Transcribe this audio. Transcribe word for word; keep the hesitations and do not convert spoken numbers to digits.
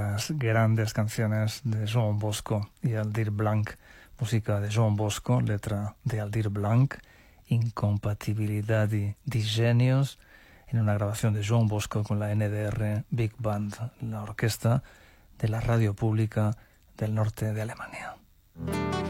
las grandes canciones de Joan Bosco y Aldir Blanc, música de Joan Bosco, letra de Aldir Blanc, Incompatibilidad de, de genios, en una grabación de Joan Bosco con la N D R Big Band, la orquesta de la radio pública del norte de Alemania.